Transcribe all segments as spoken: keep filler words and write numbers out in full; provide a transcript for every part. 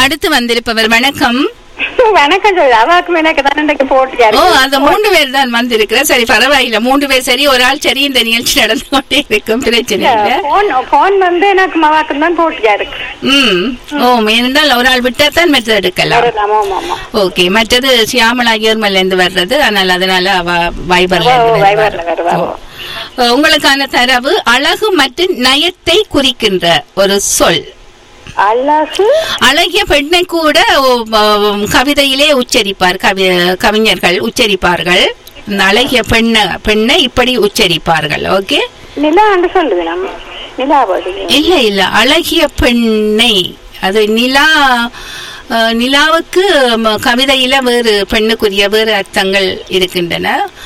அடுத்து வந்திருப்பவர் வணக்கம். வணக்கம் சொல்லு. அவாக்கும் எனக்கு தான் இன்றைக்கு போட்டியாரு. ஓ, அந்த மூன்று பேர் தான் வந்திருக்கிறேன். சரி, பரவாயில்ல. மூன்று பேர் சரி, ஒரு ஆள் சரி. இந்த நிகழ்ச்சி நடந்து கொண்டே இருக்கும், பிரச்சனை இல்லை. போன் வந்து எனக்கு மவாக்கும் தான் போட்டியா இருக்கு. ம். ஓ, ஏனென்றால் ஒரு ஆள் விட்டா தான் மற்றது எடுக்கலாம். ஓகே. மற்றது சியாமலா யோர்மல்ல இருந்து வர்றது, அதனால அதனால அவ வைபர்ல இருந்து. உங்களுக்கான தரவு அழகு மற்றும் நயத்தை குறிக்கின்ற ஒரு சொல். அழகு அழகிய பெண்ணை கூட கவிதையிலே உச்சரிப்பார், கவிஞர்கள் உச்சரிப்பார்கள். அழகிய பெண்ண பெண்ணை இப்படி உச்சரிப்பார்கள். ஓகே. நிலா என்று சொல்லுது. இல்ல இல்ல, அழகிய பெண்ணை. அது நிலா. நிலாவுக்கு கவிதையில வேறு பெண்ணுக்குரிய வேறு அர்த்தங்கள் இருக்கின்றன.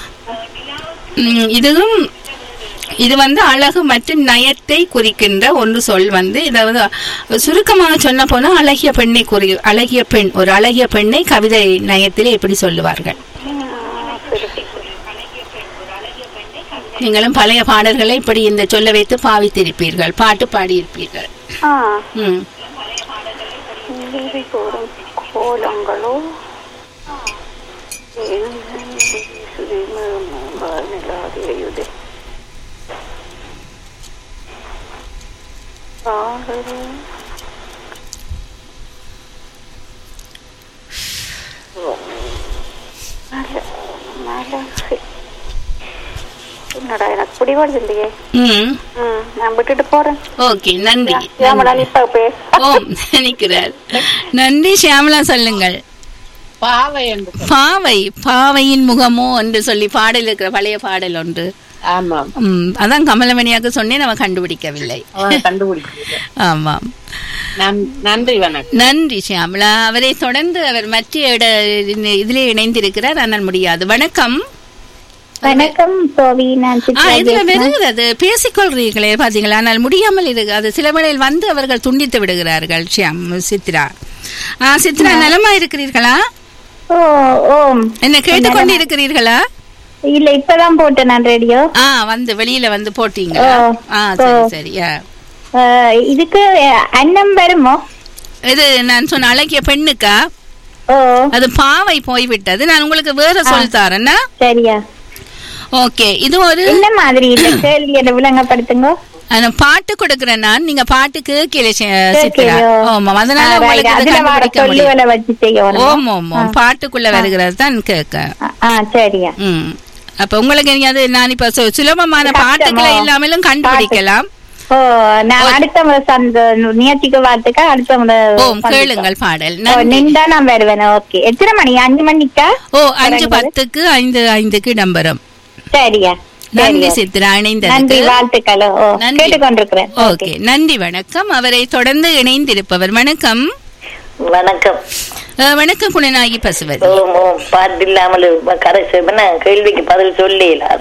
இதுவும் இது வந்து அழகு மற்றும் நயத்தை குறிக்கின்ற ஒன்று சொல். வந்து இதாவது சுருக்கமாக சொன்ன போனா அழகிய பெண்ணை குறி அழகிய பெண் ஒரு அழகிய பெண்ணை கவிதை நயத்திலே எப்படி சொல்லுவார்கள்? நீங்களும் பழைய பாடல்களை இப்படி இந்த சொல்ல வைத்து பாவித்திருப்பீர்கள், பாட்டு பாடியிருப்பீர்கள். கோலங்களோ என்னடா எனக்கு பிடிவாது இல்லையே. நான் விட்டுட்டு போறேன். ஓகே, நன்றி. ஓம் நினைக்கிறார். நன்றி ஷியாமலா. சொல்லுங்கள். பாவை பாவை பாவையின் முகமோ என்று சொல்லி பாடல் இருக்கிற பழைய பாடல் ஒன்று. அதான் கமலமணியாக சொன்னேன், நம்ம கண்டுபிடிக்கவில்லை. ஆமாம். நன்றி. வணக்கம். நன்றி ஷியாமலா. அவரை தொடர்ந்து அவர் மற்ற இதிலே இணைந்திருக்கிறார், ஆனால் முடியாது. வணக்கம். வணக்கம். இதுல வருகிறது பேசிக்கொள்றீங்களே பாத்தீங்களா, ஆனால் முடியாமல் இருக்கு. அது சில வேளையில் வந்து அவர்கள் துண்டித்து விடுகிறார்கள். ஷியாம் சித்ரா ஆஹ் சித்ரா, நலமா இருக்கிறீர்களா? என்ன கேட்டுக்கொண்டு இருக்கிறீர்களா? இல்ல, இப்பதான் போட்டேன் நான் ரேடியோ. ஆ, வந்து வெளியில வந்து போட்டீங்க. ஆ, சரி சரி. இதுக்கு அன்னம் வருமோ? இது நான் சொன்ன அழகிய பெண்ணுக்கா? அது பாவை போய்விட்டது. நான் உங்களுக்கு வேற சொல் தரேன்னா. சரியா? ஓகே. இது ஒரு என்ன மாதிரி கேள்வி விளங்கப்படுத்துங்க. பாட்டு கொடுக்கறேன் நான், நீங்க பாட்டு கேட்கல சித்ரா. ஆமா, அதனால உங்களுக்கு ஓம் ஓம் ஓம் பாட்டுக்குள்ள வருகிறது தான் கேட்க. சரியா? ம். அப்ப உங்களுக்கு அது நான் இப்ப சுலபமான பாட்டுக்களை இல்லாமலும் கண்டுபிடிக்கலாம். கேளுங்கள் பாடல். எத்தனை மணி? அஞ்சு மணிக்கா? ஓ, அஞ்சு பத்துக்கு ஐந்து ஐந்துக்கு இடம்பெறும். சரியா? நன்றி சித்ரா, இணைந்ததற்கு வாழ்த்துக்கள். ஓகே, நன்றி. வணக்கம். அவரை தொடர்ந்து இணைந்திருப்பவர் வணக்கம். வணக்கம். வணக்கம் குணநாயகி பசுவதி. பாட்டு இல்லாமல் கேள்விக்கு பதில் சொல்லல.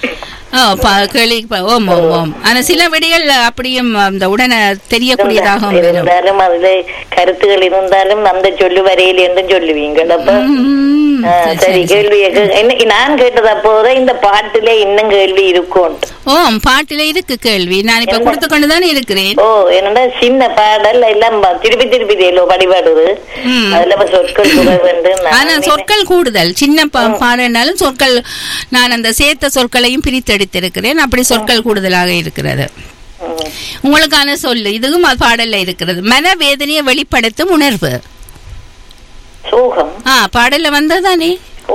ஓம் ஓம் ஓம். ஆனா சில விடைகள் அப்படியும் அந்த உடனே தெரியக்கூடியதாக இருந்தாலும் அதுல கருத்துகள் இருந்தாலும் அந்த சொல்லு வரையில் என்று சொல்லுவீங்க. சரி, கேள்வி நான் கேட்டது அப்போத இந்த பாட்டுல இன்னும் கேள்வி இருக்கும். ஓ, பாட்டுல இருக்கு கேள்வி. நான் இப்ப கொடுத்து கொண்டுதான் இருக்கிறேன். ஓ, என்னடா சின்ன பாடல் எல்லாம் திருப்பி திருப்பி படிபாடுது. அதுல சொற்கள் வேண்டும். ஆனா சொற்கள் கூடுதல். சின்ன பாடல்னாலும் சொற்கள் நான் அந்த சேர்த்த சொற்களையும் பிரித்தெடுத்திருக்கிறேன். அப்படி சொற்கள் கூடுதலாக இருக்கிறது. உங்களுக்கான சொல்லு இதுவும் பாடல்ல இருக்கிறது. மனவேதனையை வெளிப்படுத்தும் உணர்வு. சோகம். ஆ, பாடல்ல வந்ததானே.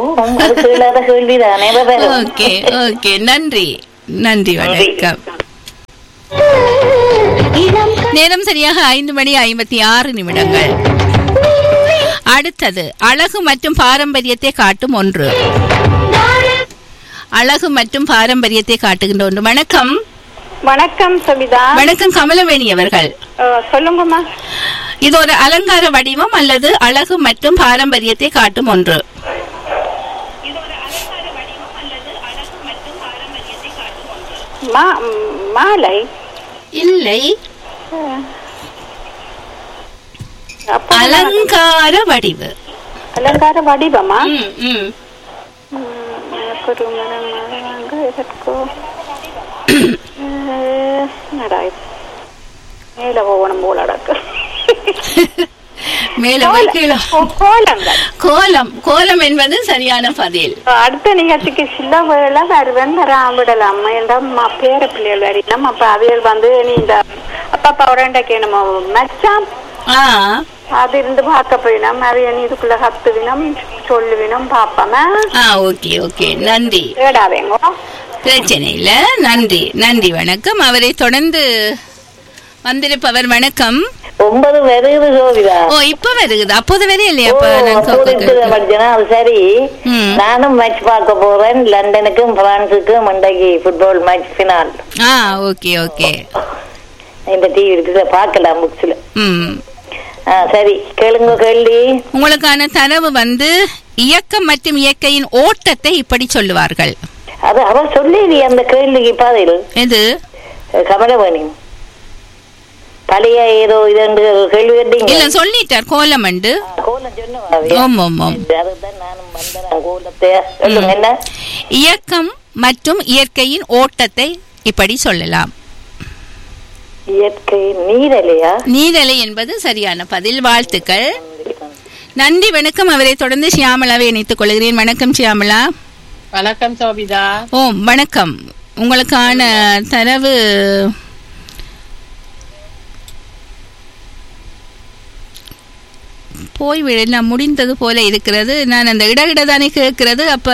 ஓகே ஓகே, நன்றி நன்றி. வணக்கம். நேரம் சரியாக ஐந்து மணி ஐம்பத்தி ஆறு நிமிடங்கள். அடுத்தது அழகு மற்றும் பாரம்பரியத்தை காட்டும் ஒன்று. அழகு மற்றும் பாரம்பரியத்தை காட்டுகின்ற ஒன்று. வணக்கம். வணக்கம் சபிதா. வணக்கம் கமலவேணி அவர்கள். சொல்லுங்கம்மா. இது ஒரு அலங்கார வடிவம் அல்லது அழகு மற்றும் பாரம்பரியத்தை காட்டும் ஒன்று. மாலை இல்லை, அலங்கார வடிவு. அலங்கார வடிவமா? மேல போய் கீழே கோலங்கள் கோலம் கோலம் என்பது சரியான பதில். அடுத்த நிகழ்ச்சிக்கு சில வேலை வருவன் ராம்பிடலாம் என்ற பேர பிள்ளைகள் வரையிலும் அப்ப அவைகள் வந்து நீ இந்த அப்பா பவுரண்டைக்கு நம்ம மச்சான் அது இருந்து பார்க்க போயினோம் அவைய நீ இதுக்குள்ள கத்துவினோம் சொல்லுவினோம் பாப்போமா. ஓகே ஓகே நன்றி. கேடாவேங்க பிரச்சனை இல்ல. நன்றி நன்றி வணக்கம். அவரை தொடர்ந்து வந்திருப்பவர் வணக்கம். ஒன்பது வருகுது சோபிதா. ஓ இப்ப வருகுது. அப்போது வரை இல்லையா? அது சரி. நானும் மேட்ச் பார்க்க போறேன். லண்டனுக்கும் பிரான்ஸுக்கும் இன்றைக்கு ஃபுட்பால் மேட்ச் ஃபினால். ஆ ஓகே ஓகே. இந்த டிவி இருக்குது பார்க்கலாம் புக்ஸ்ல. ம் சரி கேளுங்க கேள்வி. உங்களுக்கான தரவு வந்து இயக்கம் மற்றும் இயற்கையின் ஓட்டத்தை இப்படி சொல்லுவார்கள். அது அவர் சொல்லி அந்த கேள்விக்கு பதில் எது? கமலவாணி பழைய ஏதோ இது கேள்வி கேட்டீங்க. இல்ல சொல்லிட்டார் கோலம் உண்டு. கோலம் சொன்னவாவே. ஆமா ஆமா. அதுதான் நானும் வந்தேன் கோலத்தை. சொல்லுங்க என்ன? இயக்கம் மற்றும் இயற்கையின் ஓட்டத்தை இப்படி சொல்லலாம். இயற்கை நீரலையா? நீரலை என்பது சரியான பதில். வாழ்த்துக்கள். நன்றி வணக்கம். அவரை தொடர்ந்து சியாமலாவை இணைத்துக் கொள்கிறேன். வணக்கம் சியாமலா. வணக்கம் சோபிதா. ஓ வணக்கம். உங்களுக்கான தரவு போய்விட முடிந்தது போல இருக்கிறது. நான் அந்த இட இட தானே கேட்கிறது. அப்ப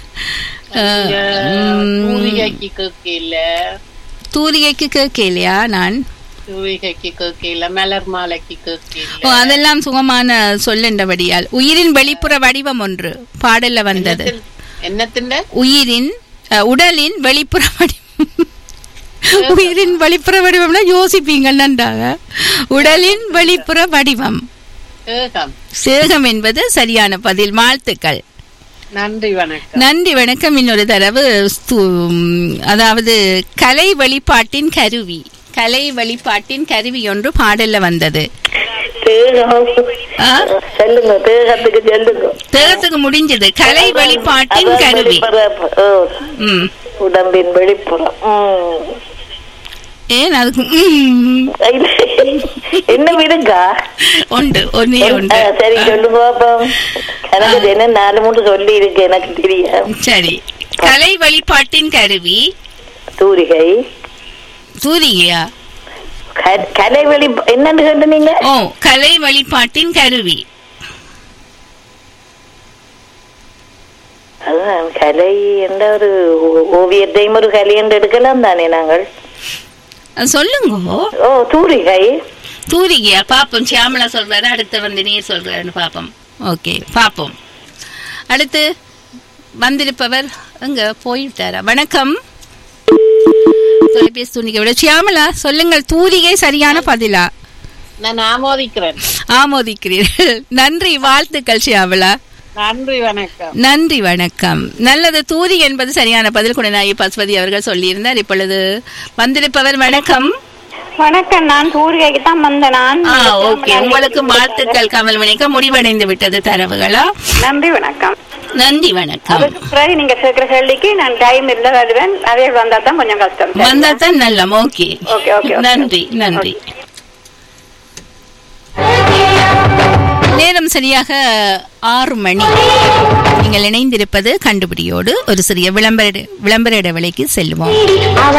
தூரிகைக்கு கேட்கலையா? நான் அதெல்லாம் சுகமான சொல்லண்டபடியால் உயிரின் வெளிப்புற வடிவம் ஒன்று பாடல்ல வந்தது. உயிரின் உடலின் வெளிப்புற வடிவம். உயிரின் வெளிப்புற வடிவம்னா யோசிப்பீங்க நன்றாக. உடலின் வெளிப்புற வடிவம் சேகம் என்பது சரியான பதில். வாழ்த்துக்கள். நன்றி வணக்கம். நன்றி வணக்கம். இன்னொரு தரவு அதாவது கலை வழிபாட்டின் கருவி. கலை வழிபாட்டின் கருவி ஒன்று பாடல்ல வந்தது. தேகத்துக்கு முடிஞ்சது. கலை வழிபாட்டின் கருவி. உடம்பின் வெளிப்புறம். ஏன் அதுக்கு என்ன விடுங்கா உண்டு ஒன்னே உண்டு. சரி சொல்லுங்க. எனக்கு என்ன நாலு மூணு சொல்லி இருக்கு எனக்கு தெரியும். சரி கலை வழிபாட்டின் கருவி தூரிகை. தூரிகையா? கலை வழி என்னன்னு கேட்டீங்க? ஓ கலை வழிபாட்டின் கருவி. அதான் கலை என்ற ஒரு ஓவியத்தையும் ஒரு கலை என்று எடுக்கலாம் தானே நாங்கள். சொல்லுங்க. ஓ தூரிகை. தூரிகையா? பாப்போம். சியாமலா சொல்றாரு. அடுத்து வந்து நீர் சொல்றாரு. பாப்போம். ஓகே பாப்போம். அடுத்து வந்திருப்பவர் அங்க போயிட்டாரா? வணக்கம். தொலைபேசி துணிக்க விட சியாமலா சொல்லுங்கள். தூரிகை சரியான பதிலா? நான் ஆமோதிக்கிறேன். ஆமோதிக்கிறீர்கள். நன்றி வாழ்த்துக்கள் சியாமலா. நன்றி வணக்கம். நன்றி வணக்கம். நல்லது. தூரி என்பது சரியான பதில். குணநாயகி பசுபதி அவர்கள் சொல்லியிருந்தார். இப்பொழுது வந்திருப்பவர் வணக்கம். வணக்கம். நான் தூரிகைக்கு தான் வந்தேன். நான் ஓகே. உங்களுக்கு வாழ்த்துக்கள் கமல்மணிக்கா. முடிவடைந்து விட்டது தரவுகளா? நன்றி வணக்கம். நன்றி வணக்கம். நீங்க கேட்கிற கேள்விக்கு நான் டைம் இல்ல வருவேன். அதே வந்தா தான் கொஞ்சம் கஷ்டம். வந்தா தான் நல்ல. Okay okay okay. நன்றி நன்றி. நேரம் சரியாக ஆறு மணி. நீங்கள் இணைந்திருப்பது கண்டுபிடியோடு. ஒரு சிறிய விளம்பர விளம்பர இடைவெளிக்கு செல்வோம்.